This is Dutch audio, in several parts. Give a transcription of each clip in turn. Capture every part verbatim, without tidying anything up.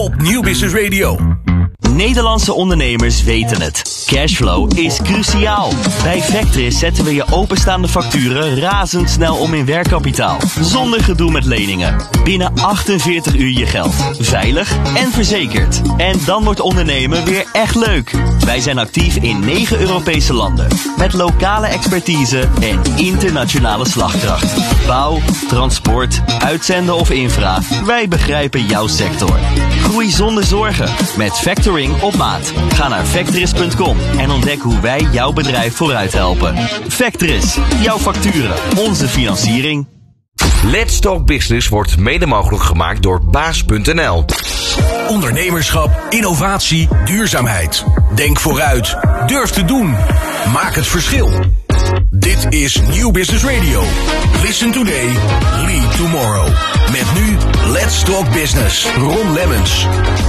op Nieuw Business Radio. Nederlandse ondernemers weten het. Cashflow is cruciaal. Bij Vectris zetten we je openstaande facturen razendsnel om in werkkapitaal. Zonder gedoe met leningen. Binnen achtenveertig uur je geld. Veilig en verzekerd. En dan wordt ondernemen weer echt leuk. Wij zijn actief in negen Europese landen. Met lokale expertise en internationale slagkracht. Bouw, transport, uitzenden of infra. Wij begrijpen jouw sector. Groei zonder zorgen. Met Factoring op maat. Ga naar Vectris punt com en ontdek hoe wij jouw bedrijf vooruit helpen. Vectris, jouw facturen, onze financiering. Let's Talk Business wordt mede mogelijk gemaakt door baas punt n l. Ondernemerschap, innovatie, duurzaamheid. Denk vooruit. Durf te doen. Maak het verschil. Dit is Nieuw Business Radio. Listen today, lead tomorrow. Met nu Let's Talk Business. Ron Lemmens.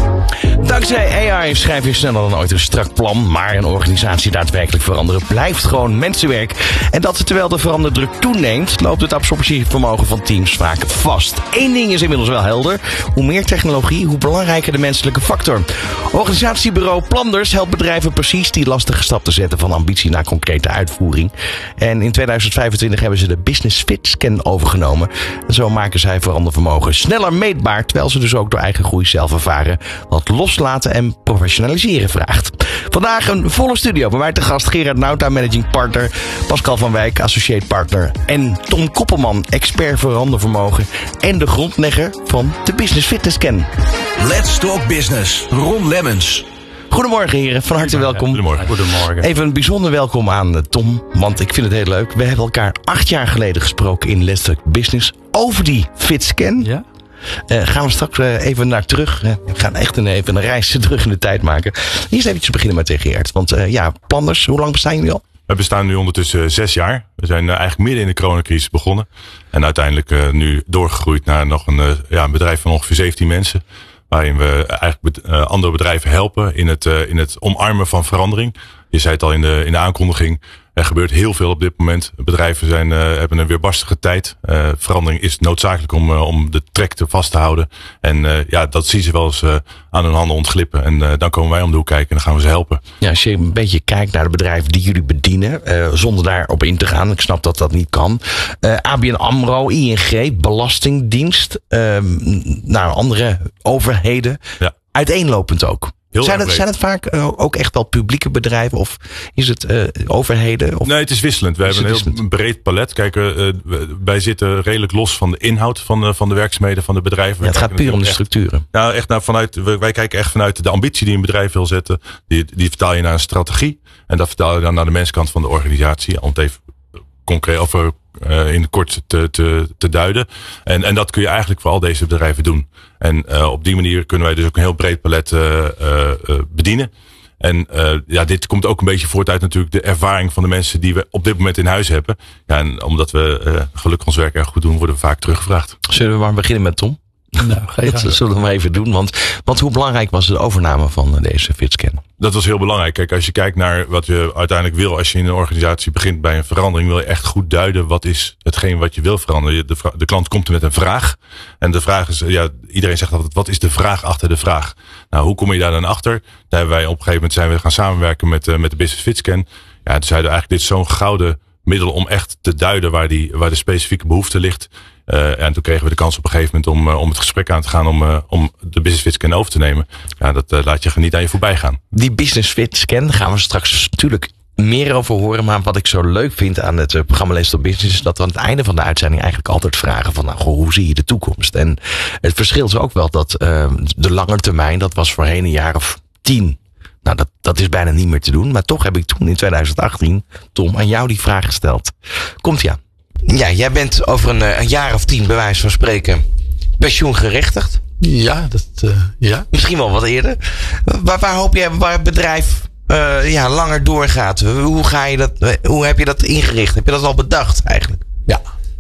Dankzij A I schrijf je sneller dan ooit een strak plan, maar een organisatie daadwerkelijk veranderen blijft gewoon mensenwerk. En dat terwijl de veranderdruk toeneemt, loopt het absorptievermogen van teams vaak vast. Eén ding is inmiddels wel helder: hoe meer technologie, hoe belangrijker de menselijke factor. Organisatiebureau Planders helpt bedrijven precies die lastige stap te zetten van ambitie naar concrete uitvoering. En in tweeduizend vijfentwintig hebben ze de Business Fit Scan overgenomen. En zo maken zij verandervermogen sneller meetbaar, terwijl ze dus ook door eigen groei zelf ervaren wat loslaten en professionaliseren vraagt. Vandaag een volle studio. Bij mij te gast Gerard Nauta, managing partner, Pascal van Wijk, associate partner en Tom Koppelman, expert verandervermogen en de grondlegger van de Business Fitness Scan. Let's Talk Business. Ron Lemmens. Goedemorgen heren, van harte welkom. Goedemorgen. Goedemorgen. Even een bijzonder welkom aan Tom, want ik vind het heel leuk. We hebben elkaar acht jaar geleden gesproken in Let's Talk Business over die FitScan. Ja. Uh, gaan we straks uh, even naar terug. Uh, we gaan echt een, even een reis terug in de tijd maken. Eerst eventjes beginnen met Gerard. Want uh, ja, Planders, hoe lang bestaan jullie al? We bestaan nu ondertussen uh, zes jaar. We zijn uh, eigenlijk midden in de coronacrisis begonnen. En uiteindelijk uh, nu doorgegroeid naar nog een, uh, ja, een bedrijf van ongeveer zeventien mensen. Waarin we eigenlijk uh, andere bedrijven helpen in het, uh, in het omarmen van verandering. Je zei het al in de, in de aankondiging. Er gebeurt heel veel op dit moment. Bedrijven zijn, uh, hebben een weerbarstige tijd. Uh, verandering is noodzakelijk om, uh, om de trek te vast te houden. En uh, ja, dat zien ze wel eens uh, aan hun handen ontglippen. En uh, dan komen wij om de hoek kijken en dan gaan we ze helpen. Ja, als je een beetje kijkt naar de bedrijven die jullie bedienen, uh, zonder daarop in te gaan. Ik snap dat dat niet kan. Uh, A B N AMRO, I N G, Belastingdienst, uh, nou, andere overheden. Ja. Uiteenlopend ook. Zijn het, zijn het vaak uh, ook echt wel publieke bedrijven of is het uh, overheden? Of? Nee, het is wisselend. We hebben een wisselend? heel breed palet. Kijk, uh, wij zitten redelijk los van de inhoud van de, van de werkzaamheden van de bedrijven. Ja, het gaat puur om de structuren. Echt, nou, echt nou, vanuit, wij kijken echt vanuit de ambitie die een bedrijf wil zetten. Die, die vertaal je naar een strategie. En dat vertaal je dan naar de menskant van de organisatie. Om het even concreet over uh, in het kort te, te, te duiden. En, en dat kun je eigenlijk voor al deze bedrijven doen. En uh, op die manier kunnen wij dus ook een heel breed palet uh, uh, bedienen. En uh, ja, dit komt ook een beetje voort uit natuurlijk de ervaring van de mensen die we op dit moment in huis hebben. Ja, en omdat we uh, gelukkig ons werk erg goed doen, worden we vaak teruggevraagd. Zullen we maar beginnen met Tom? Nou, dat zullen we maar even doen. Want, want hoe belangrijk was de overname van deze FitScan? Dat was heel belangrijk. Kijk, als je kijkt naar wat je uiteindelijk wil, als je in een organisatie begint bij een verandering, wil je echt goed duiden wat is hetgeen wat je wil veranderen. De, de klant komt er met een vraag. En de vraag is, ja, iedereen zegt altijd, wat is de vraag achter de vraag? Nou, hoe kom je daar dan achter? Daar hebben wij op een gegeven moment zijn we gaan samenwerken met, uh, met de Business FitScan. Ja, toen zeiden we eigenlijk, dit is zo'n gouden middel om echt te duiden waar, die, waar de specifieke behoefte ligt. Uh, en toen kregen we de kans op een gegeven moment om, uh, om het gesprek aan te gaan om, uh, om de Business Fit Scan over te nemen. Ja, dat uh, laat je niet aan je voorbij gaan. Die Business Fit Scan gaan we straks natuurlijk meer over horen. Maar wat ik zo leuk vind aan het uh, programma Let's Talk Business is dat we aan het einde van de uitzending eigenlijk altijd vragen van, nou, goh, hoe zie je de toekomst? En het verschil is ook wel dat uh, de lange termijn, dat was voorheen een jaar of tien. Nou, dat, dat is bijna niet meer te doen. Maar toch heb ik toen in tweeduizend achttien, Tom, aan jou die vraag gesteld. Komt-ie aan. Ja, jij bent over een, een jaar of tien, bij wijze van spreken, pensioengerechtigd. Ja, dat, uh, ja. Misschien wel wat eerder. Waar, waar hoop jij, waar het bedrijf uh, ja, langer doorgaat? Hoe ga je dat, hoe heb je dat ingericht? Heb je dat al bedacht eigenlijk? Ja.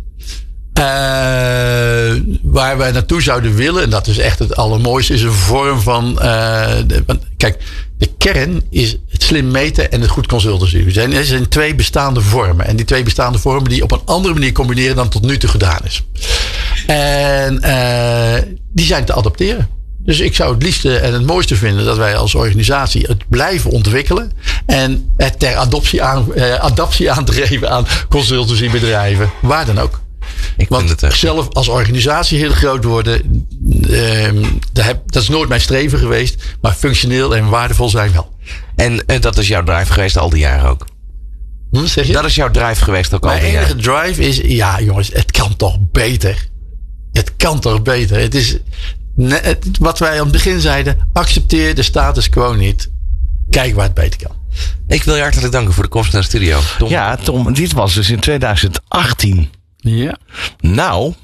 Uh, waar wij naartoe zouden willen, en dat is echt het allermooiste, is een vorm van, uh, de, want, kijk, de kern is het slim meten en het goed consultancy. Er zijn, er zijn twee bestaande vormen. En die twee bestaande vormen die op een andere manier combineren dan tot nu toe gedaan is. En uh, die zijn te adapteren. Dus ik zou het liefste en het mooiste vinden dat wij als organisatie het blijven ontwikkelen. En het ter adoptie aan, eh, adaptie aan te geven aan consultancybedrijven. Waar dan ook. Ik Want vind het, uh, zelf als organisatie heel groot worden, eh, dat, heb, dat is nooit mijn streven geweest. Maar functioneel en waardevol zijn wel. En, en dat is jouw drive geweest al die jaren ook? Hm, zeg je? Dat is jouw drive geweest ook al Mijn die enige jaren? drive is, ja jongens, het kan toch beter. Het kan toch beter. Het is ne- het, wat wij aan het begin zeiden, accepteer de status quo niet. Kijk waar het beter kan. Ik wil je hartelijk danken voor de komst naar de studio. Tom. Ja, Tom, dit was dus in twintig achttien. Ja. Nou,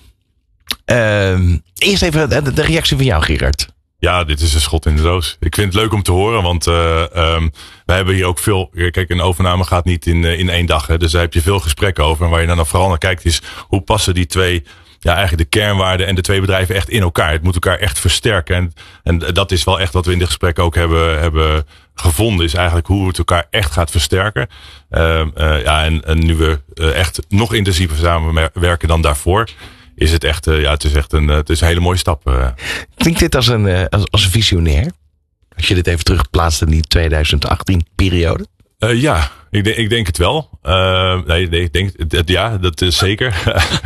uh, eerst even de, de reactie van jou, Gerard. Ja, dit is een schot in de doos. Ik vind het leuk om te horen, want uh, um, wij hebben hier ook veel... Kijk, een overname gaat niet in, uh, in één dag. Hè, dus daar heb je veel gesprekken over. En waar je dan vooral naar kijkt is, hoe passen die twee... Ja, eigenlijk de kernwaarden en de twee bedrijven echt in elkaar. Het moet elkaar echt versterken. En, en dat is wel echt wat we in dit gesprek ook hebben, hebben gevonden. Is eigenlijk hoe het elkaar echt gaat versterken. Uh, uh, ja, en, en nu we uh, echt nog intensiever samenwerken dan daarvoor... Is het echt, uh, ja, het is echt een, uh, het is een hele mooie stap. Uh. Klinkt dit als een, uh, als, als een visionair? Als je dit even terugplaatst in die twintig achttien periode? Uh, ja, ik, de, ik denk het wel. Uh, nee, nee, ik denk het, ja, dat is zeker.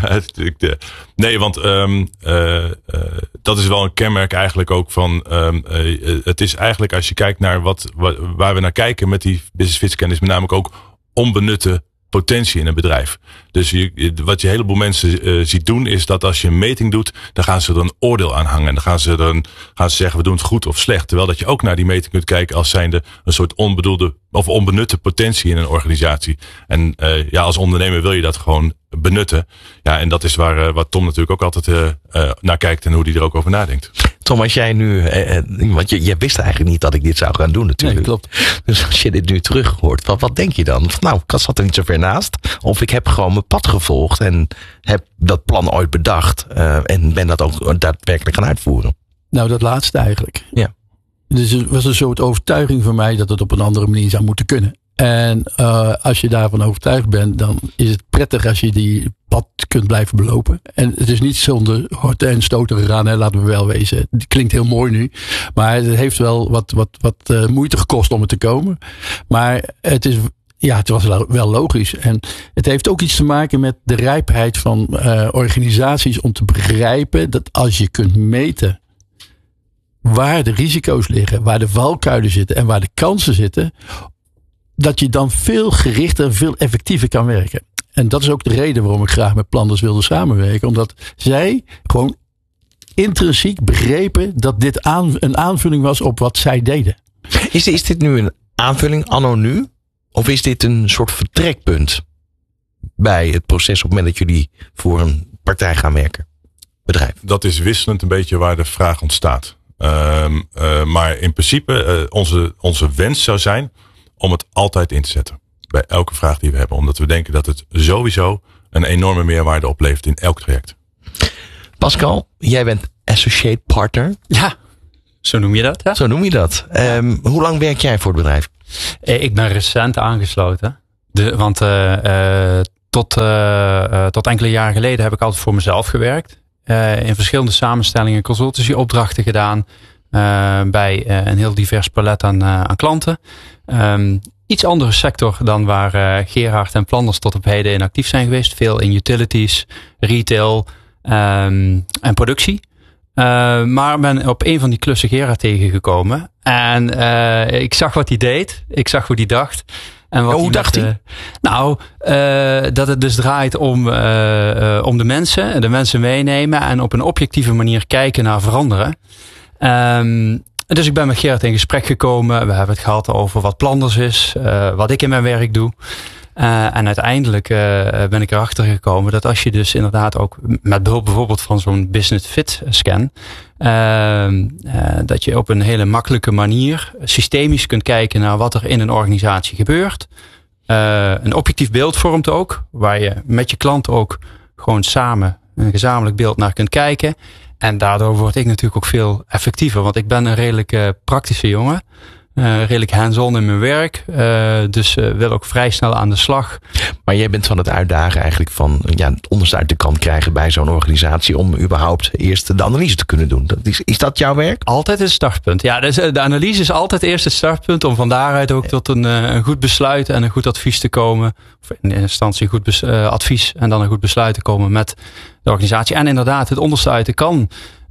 Nee, want um, uh, uh, dat is wel een kenmerk eigenlijk ook van. Um, uh, het is eigenlijk als je kijkt naar wat, wat waar we naar kijken met die business fit scan is met name ook onbenutte potentie in een bedrijf. Dus je, wat je een heleboel mensen uh, ziet doen is dat als je een meting doet, dan gaan ze er een oordeel aan hangen. En dan gaan ze, er een, gaan ze zeggen we doen het goed of slecht. Terwijl dat je ook naar die meting kunt kijken als zijnde een soort onbedoelde of onbenutte potentie in een organisatie. En uh, ja, als ondernemer wil je dat gewoon benutten. Ja, en dat is waar, uh, waar Tom natuurlijk ook altijd uh, uh, naar kijkt en hoe die er ook over nadenkt. Tom, als jij nu, eh, want je, je wist eigenlijk niet dat ik dit zou gaan doen natuurlijk. Nee, klopt. Dus als je dit nu terug hoort, wat, wat denk je dan? Nou, ik zat er niet zo ver naast. Of ik heb gewoon mijn pad gevolgd en heb dat plan ooit bedacht. Uh, en ben dat ook daadwerkelijk gaan uitvoeren. Nou, dat laatste eigenlijk. Ja. Dus het was een soort overtuiging van mij dat het op een andere manier zou moeten kunnen. En uh, als je daarvan overtuigd bent, dan is het prettig als je die pad kunt blijven belopen. En het is niet zonder horten en stoten gegaan, hè, laten we wel wezen. Het klinkt heel mooi nu, maar het heeft wel wat, wat, wat uh, moeite gekost om er te komen. Maar het is, ja, het was wel logisch. En het heeft ook iets te maken met de rijpheid van uh, organisaties om te begrijpen dat als je kunt meten waar de risico's liggen, waar de valkuilen zitten en waar de kansen zitten, dat je dan veel gerichter en veel effectiever kan werken. En dat is ook de reden waarom ik graag met Planters wilde samenwerken. Omdat zij gewoon intrinsiek begrepen dat dit aan, een aanvulling was op wat zij deden. Is, is dit nu een aanvulling anno nu? Of is dit een soort vertrekpunt bij het proces op het moment dat jullie voor een partij gaan werken? Bedrijf. Dat is wisselend een beetje waar de vraag ontstaat. Uh, uh, maar in principe, uh, onze, onze wens zou zijn om het altijd in te zetten. Bij elke vraag die we hebben. Omdat we denken dat het sowieso een enorme meerwaarde oplevert in elk traject. Pascal, jij bent associate partner. Ja, zo noem je dat. Ja? Zo noem je dat. Um, hoe lang werk jij voor het bedrijf? Ik ben recent aangesloten. De, want uh, uh, tot, uh, uh, tot enkele jaren geleden heb ik altijd voor mezelf gewerkt. Uh, in verschillende samenstellingen consultancyopdrachten gedaan. Uh, bij uh, een heel divers palet aan, uh, aan klanten. Um, iets andere sector dan waar uh, Gerard en Planters tot op heden in actief zijn geweest. Veel in utilities, retail um, en productie. Uh, maar ben op een van die klussen Gerard tegengekomen. En uh, ik zag wat hij deed. Ik zag hoe hij dacht. En wat oh, hoe hij dacht met, hij? Uh, nou, uh, dat het dus draait om, uh, uh, om de mensen. De mensen meenemen en op een objectieve manier kijken naar veranderen. Um, dus ik ben met Gerard in gesprek gekomen. We hebben het gehad over wat Planters is. Uh, wat ik in mijn werk doe. Uh, en uiteindelijk uh, ben ik erachter gekomen dat als je dus inderdaad ook met behulp bijvoorbeeld van zo'n business fit scan, uh, uh, dat je op een hele makkelijke manier systemisch kunt kijken naar wat er in een organisatie gebeurt. Uh, een objectief beeld vormt ook, waar je met je klant ook gewoon samen een gezamenlijk beeld naar kunt kijken. En daardoor word ik natuurlijk ook veel effectiever, want ik ben een redelijk uh, praktische jongen. Uh, redelijk hands-on in mijn werk. Uh, dus uh, wil ook vrij snel aan de slag. Maar jij bent van het uitdagen eigenlijk van ja, het onderste uit de kant krijgen bij zo'n organisatie om überhaupt eerst de analyse te kunnen doen. Dat is, is dat jouw werk? Altijd het startpunt. Ja, dus de analyse is altijd eerst het startpunt om van daaruit ook tot een, een goed besluit en een goed advies te komen. Of in eerste instantie een goed bes, uh, advies en dan een goed besluit te komen met de organisatie. En inderdaad het onderste uit de kan.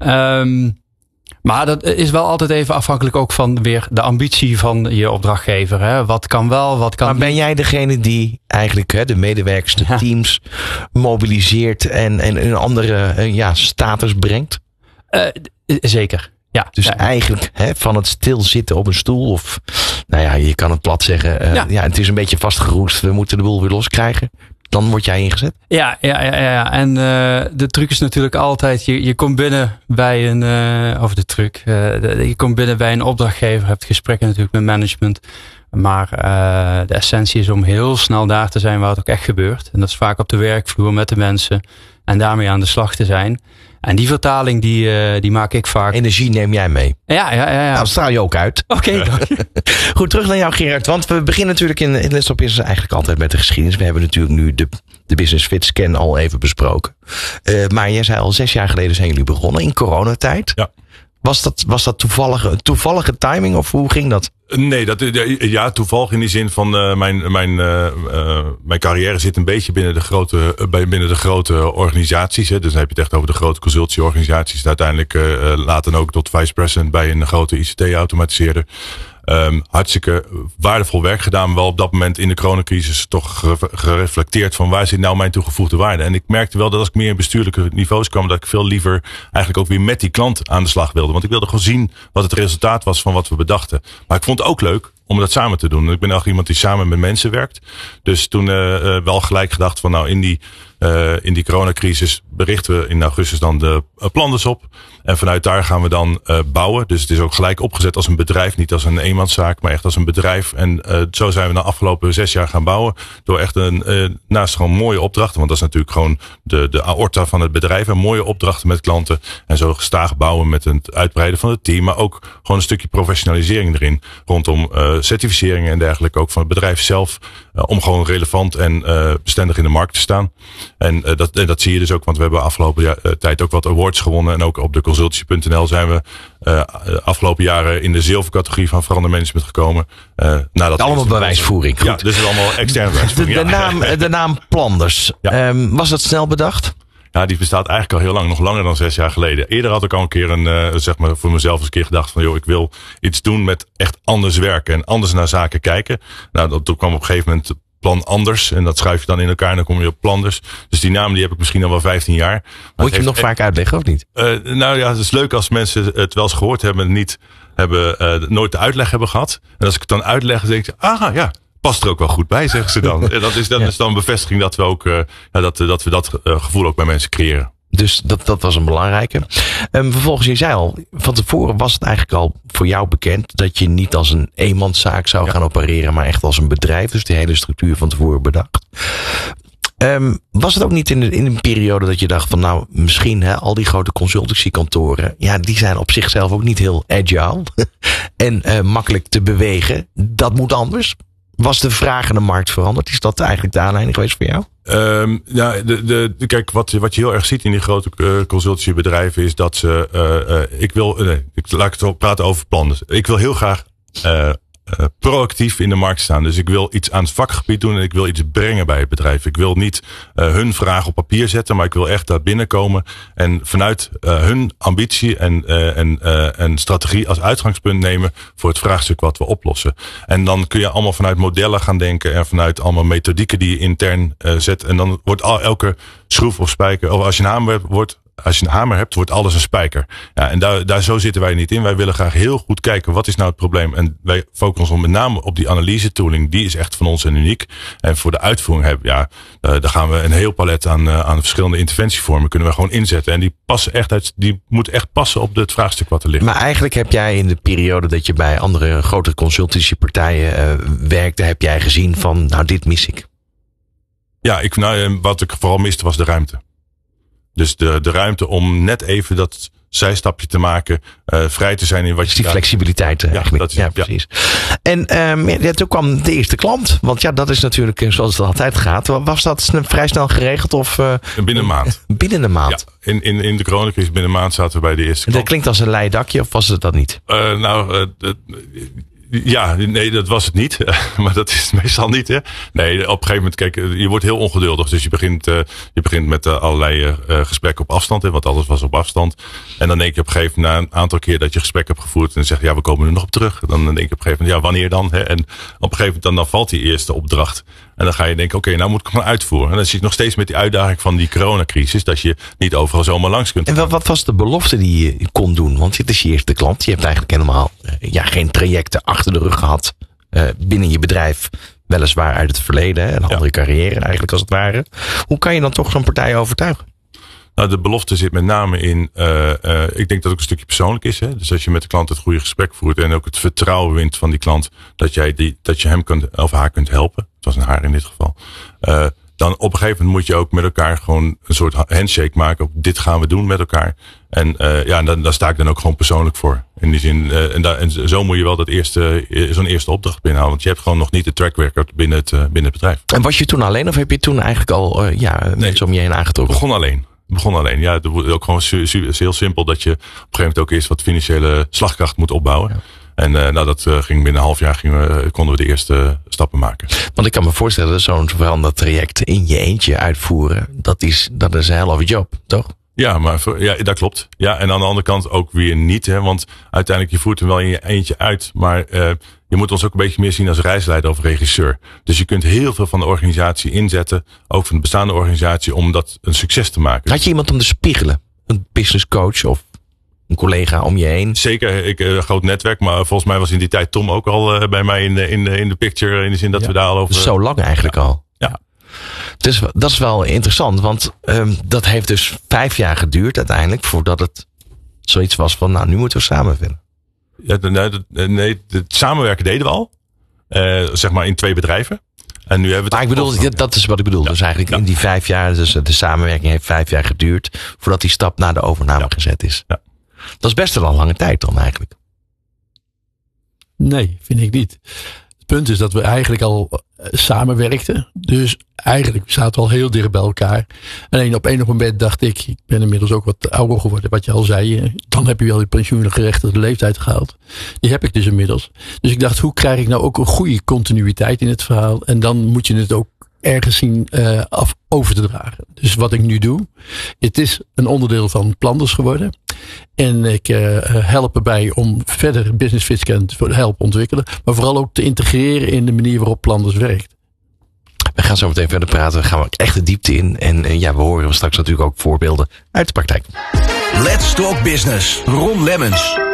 Um, Maar dat is wel altijd even afhankelijk ook van weer de ambitie van je opdrachtgever. Hè? Wat kan wel, wat kan Maar ben jij degene die eigenlijk hè, de medewerkers, de ja. teams mobiliseert en, en een andere uh, ja, status brengt? Uh, zeker, ja. Dus ja. eigenlijk hè, van het stilzitten op een stoel of, nou ja, je kan het plat zeggen. Uh, ja. ja, het is een beetje vastgeroest, we moeten de boel weer loskrijgen. Dan word jij ingezet? Ja, ja, ja, ja. En uh, de truc is natuurlijk altijd, je, je komt binnen bij een, uh, of de truc, uh, de, je komt binnen bij een opdrachtgever, hebt gesprekken natuurlijk met management. Maar uh, de essentie is om heel snel daar te zijn waar het ook echt gebeurt. En dat is vaak op de werkvloer met de mensen en daarmee aan de slag te zijn. En die vertaling, die, uh, die maak ik vaak. Energie neem jij mee. Ja, ja, ja. ja. Nou, straal je ook uit. Oké. Okay. Goed, terug naar jou, Gerard. Want we beginnen natuurlijk in, in Let's Talk Business eigenlijk altijd met de geschiedenis. We hebben natuurlijk nu de, de Business Fit Scan al even besproken. Uh, maar jij zei al, zes jaar geleden zijn jullie begonnen in coronatijd. Ja. Was dat, was dat toevallige, toevallige timing of hoe ging dat? Nee, dat, ja, toevallig in die zin van uh, mijn, mijn, uh, uh, mijn carrière zit een beetje binnen de grote, uh, binnen de grote organisaties. Hè. Dus dan heb je het echt over de grote consultieorganisaties. En uiteindelijk uh, later ook tot vice president bij een grote I C T-automatiseerder. Um, hartstikke waardevol werk gedaan, maar wel op dat moment in de coronacrisis toch gereflecteerd van waar zit nou mijn toegevoegde waarde. En ik merkte wel dat als ik meer in bestuurlijke niveaus kwam, dat ik veel liever eigenlijk ook weer met die klant aan de slag wilde. Want ik wilde gewoon zien wat het resultaat was van wat we bedachten. Maar ik vond het ook leuk om dat samen te doen. Ik ben eigenlijk iemand die samen met mensen werkt. Dus toen uh, uh, wel gelijk gedacht van nou in die Uh, in die coronacrisis berichten we in augustus dan de uh, planners op. En vanuit daar gaan we dan uh, bouwen. Dus het is ook gelijk opgezet als een bedrijf. Niet als een eenmanszaak, maar echt als een bedrijf. En uh, zo zijn we de afgelopen zes jaar gaan bouwen. Door echt een, uh, naast gewoon mooie opdrachten. Want dat is natuurlijk gewoon de, de aorta van het bedrijf. En mooie opdrachten met klanten. En zo gestaag bouwen met het uitbreiden van het team. Maar ook gewoon een stukje professionalisering erin. Rondom uh, certificeringen en dergelijke. Ook van het bedrijf zelf. Uh, om gewoon relevant en uh, bestendig in de markt te staan. En uh, dat, dat zie je dus ook, want we hebben afgelopen ja, uh, tijd ook wat awards gewonnen. En ook op de consultancy punt n l zijn we uh, afgelopen jaren in de zilvercategorie van verandermanagement gekomen. Uh, nadat allemaal bewijsvoering. Goed. Ja, dus het is allemaal externe bewijsvoering. De, de, ja. naam, de naam Planders. Ja. Um, was dat snel bedacht? Ja, die bestaat eigenlijk al heel lang, nog langer dan zes jaar geleden. Eerder had ik al een keer een, uh, zeg maar voor mezelf eens een keer gedacht van, joh, ik wil iets doen met echt anders werken en anders naar zaken kijken. Nou, dat, toen kwam op een gegeven moment Plan Anders. En dat schuif je dan in elkaar en dan kom je op Planders. Dus die naam die heb ik misschien al wel vijftien jaar. Maar moet je hem nog echt, vaak uitleggen of niet? Uh, nou ja, het is leuk als mensen het wel eens gehoord hebben en niet hebben, uh, nooit de uitleg hebben gehad. En als ik het dan uitleg, dan denk ik, ah ja, past er ook wel goed bij, zeggen ze dan. En dat is, dat ja. is dan een bevestiging dat we ook, uh, ja, dat, dat we dat uh, gevoel ook bij mensen creëren. Dus dat, dat was een belangrijke. Um, vervolgens, je zei al, van tevoren was het eigenlijk al voor jou bekend dat je niet als een eenmanszaak zou ja. gaan opereren, maar echt als een bedrijf. Dus die hele structuur van tevoren bedacht. Um, was het ook niet in, de, in een periode dat je dacht van nou, misschien hè, al die grote consultancykantoren, ja, die zijn op zichzelf ook niet heel agile en uh, makkelijk te bewegen. Dat moet anders. Was de vraag in de markt veranderd? Is dat eigenlijk de aanleiding geweest voor jou? Um, ja, de, de, de, kijk, wat, wat je heel erg ziet in die grote uh, consultancybedrijven is dat ze, uh, uh, ik wil, uh, nee, ik, laat ik het praten over plannen. Ik wil heel graag uh, uh, proactief in de markt staan. Dus ik wil iets aan het vakgebied doen en ik wil iets brengen bij het bedrijf. Ik wil niet uh, hun vraag op papier zetten, maar ik wil echt daar binnenkomen en vanuit uh, hun ambitie en, uh, en, uh, en strategie als uitgangspunt nemen voor het vraagstuk wat we oplossen. En dan kun je allemaal vanuit modellen gaan denken en vanuit allemaal methodieken die je intern uh, zet. En dan wordt al, elke schroef of spijker, of als je een hamer wordt, als je een hamer hebt, wordt alles een spijker. Ja, en daar, daar zo zitten wij niet in. Wij willen graag heel goed kijken, wat is nou het probleem? En wij focussen ons met name op die analyse tooling. Die is echt van ons en uniek. En voor de uitvoering hebben, ja, uh, daar gaan we een heel palet aan, uh, aan verschillende interventievormen kunnen we gewoon inzetten. En die passen echt uit, die moeten echt passen op het vraagstuk wat er ligt. Maar eigenlijk heb jij in de periode dat je bij andere grote consultancypartijen uh, werkte, heb jij gezien van, nou, dit mis ik. Ja, ik, nou, wat ik vooral miste was de ruimte. Dus de, de ruimte om net even dat zijstapje te maken. Uh, vrij te zijn in wat je... Die flexibiliteit eigenlijk. Ja, dat is, ja precies. Ja. En um, ja, toen kwam de eerste klant. Want ja, dat is natuurlijk zoals het altijd gaat. Was dat vrij snel geregeld? Of, uh, binnen een maand. Binnen een maand? Ja, in, in, in de coronacrisis binnen een maand zaten we bij de eerste klant. Dat klinkt als een leidakje of was het dat niet? Uh, nou... Uh, uh, Ja, nee, dat was het niet. Maar dat is het meestal niet, hè. Nee, op een gegeven moment, kijk, je wordt heel ongeduldig. Dus je begint, uh, je begint met uh, allerlei uh, gesprekken op afstand, hè, want alles was op afstand. En dan denk je op een gegeven moment, na een aantal keer dat je gesprek hebt gevoerd, en dan zeg je, ja, we komen er nog op terug. Dan denk je op een gegeven moment, ja, wanneer dan? Hè? En op een gegeven moment, dan, dan valt die eerste opdracht. En dan ga je denken, oké, okay, nou moet ik hem uitvoeren. En dan zit je nog steeds met die uitdaging van die coronacrisis, dat je niet overal zomaar langs kunt. En wat, wat was de belofte die je kon doen? Want dit is je eerste klant. Je hebt eigenlijk helemaal ja, geen trajecten achter de rug gehad uh, binnen je bedrijf. Weliswaar uit het verleden, hè, een andere ja. carrière eigenlijk als het ware. Hoe kan je dan toch zo'n partij overtuigen? Nou, de belofte zit met name in, uh, uh, ik denk dat het ook een stukje persoonlijk is. Hè? Dus als je met de klant het goede gesprek voert en ook het vertrouwen wint van die klant, dat jij die, dat je hem kunt, of haar kunt helpen. Het was een haar in dit geval. Uh, dan op een gegeven moment moet je ook met elkaar gewoon een soort handshake maken. Op dit gaan we doen met elkaar. En uh, ja, dan, daar sta ik dan ook gewoon persoonlijk voor. In die zin, uh, en, da, en zo moet je wel dat eerste, zo'n eerste opdracht binnenhouden. Want je hebt gewoon nog niet de track record binnen het, uh, binnen het bedrijf. En was je toen alleen of heb je toen eigenlijk al uh, ja, nee, mensen om je heen aangetrokken? Begon alleen. Begon alleen. Ja, het is ook gewoon su- su- is heel simpel dat je op een gegeven moment ook eerst wat financiële slagkracht moet opbouwen. Ja. En uh, nou, dat uh, ging binnen een half jaar gingen we, konden we de eerste stappen maken. Want ik kan me voorstellen dat zo'n veranderd traject in je eentje uitvoeren, dat is, dat is een hell of a job, toch? Ja, maar voor, ja, dat klopt. Ja, en aan de andere kant ook weer niet, hè, want uiteindelijk je voert hem wel in je eentje uit, maar uh, je moet ons ook een beetje meer zien als reisleider of regisseur. Dus je kunt heel veel van de organisatie inzetten, ook van de bestaande organisatie, om dat een succes te maken. Had je iemand om te spiegelen? Een business coach of een collega om je heen? Zeker, ik uh, groot netwerk, maar volgens mij was in die tijd Tom ook al uh, bij mij in de, in, de, in de picture, in de zin dat ja. we daar al over... Dus zo lang eigenlijk ja. al. Ja. Dus dat is wel interessant, want um, dat heeft dus vijf jaar geduurd uiteindelijk voordat het zoiets was van, nou, nu moeten we samenwerken. Ja, nee, nee, het samenwerken deden we al, uh, zeg maar in twee bedrijven. En nu hebben we het maar ik bedoel, ja, dat is wat ik bedoel. Ja. Dus eigenlijk ja. in die vijf jaar, dus de samenwerking heeft vijf jaar geduurd voordat die stap naar de overname ja. gezet is. Ja. Dat is best wel een lange tijd dan eigenlijk. Nee, vind ik niet. Het punt is dat we eigenlijk al samenwerkten. Dus eigenlijk zaten we al heel dicht bij elkaar. Alleen op een moment dacht ik, ik ben inmiddels ook wat ouder geworden, wat je al zei. Dan heb je wel die pensioengerechtigde leeftijd gehaald. Die heb ik dus inmiddels. Dus ik dacht, hoe krijg ik nou ook een goede continuïteit in het verhaal? En dan moet je het ook ergens zien uh, af over te dragen. Dus wat ik nu doe, het is een onderdeel van Planters geworden. En ik uh, help erbij om verder Business Fitscan te helpen ontwikkelen. Maar vooral ook te integreren in de manier waarop Planters werkt. We gaan zo meteen verder praten. We gaan ook echt de diepte in. En uh, ja, we horen straks natuurlijk ook voorbeelden uit de praktijk. Let's Talk Business. Ron Lemmens.